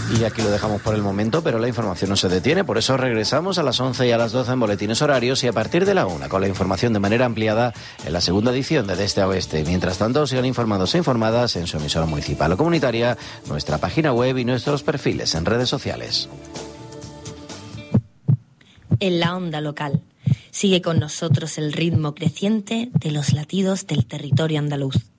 Y aquí lo dejamos por el momento, pero la información no se detiene, por eso regresamos a las 11 y a las 12 en boletines horarios y a partir de la 1 con la información de manera ampliada en la segunda edición de Este a Oeste. Mientras tanto, sigan informados e informadas en su emisora municipal o comunitaria, nuestra página web y nuestros perfiles en redes sociales. En la onda local, sigue con nosotros el ritmo creciente de los latidos del territorio andaluz.